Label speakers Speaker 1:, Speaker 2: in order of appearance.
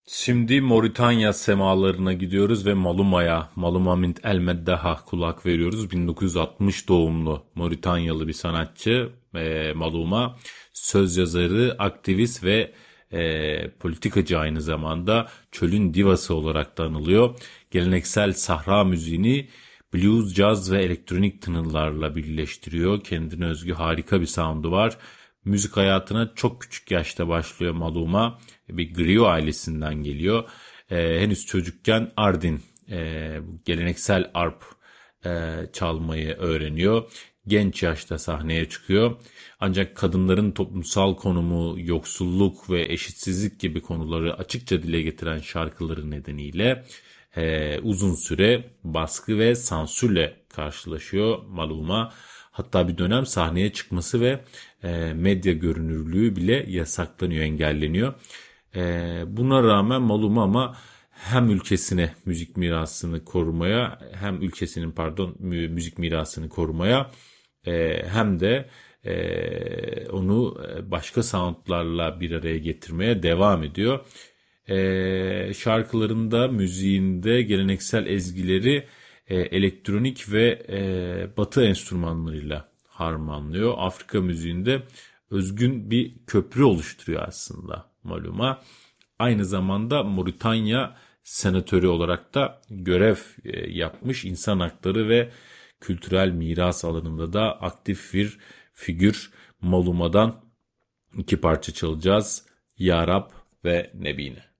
Speaker 1: Şimdi Moritanya semalarına gidiyoruz ve Maluma Mint El Meddeha kulak veriyoruz. 1960 doğumlu Moritanyalı bir sanatçı Maluma. Söz yazarı, aktivist ve politikacı aynı zamanda çölün divası olarak da anılıyor. Geleneksel sahra müziğini blues, caz ve elektronik tınılarla birleştiriyor. Kendine özgü harika bir sound'u var. Müzik hayatına çok küçük yaşta başlıyor Maluma. Bir griot ailesinden geliyor. Henüz çocukken Ardin geleneksel arp çalmayı öğreniyor. Genç yaşta sahneye çıkıyor. Ancak kadınların toplumsal konumu, yoksulluk ve eşitsizlik gibi konuları açıkça dile getiren şarkıları nedeniyle uzun süre baskı ve sansürle karşılaşıyor Maluma. Hatta bir dönem sahneye çıkması ve medya görünürlüğü bile yasaklanıyor, engelleniyor. Buna rağmen Maluma ama hem ülkesine müzik mirasını korumaya, hem ülkesinin müzik mirasını korumaya hem de onu başka soundlarla bir araya getirmeye devam ediyor. Şarkılarında, müziğinde geleneksel ezgileri elektronik ve batı enstrümanlarıyla harmanlıyor. Afrika müziğinde özgün bir köprü oluşturuyor aslında Maluma. Aynı zamanda Moritanya senatörü olarak da görev yapmış. İnsan hakları ve kültürel miras alanında da aktif bir figür. Maluma'dan iki parça çalacağız. Ya Rab ve Nebine.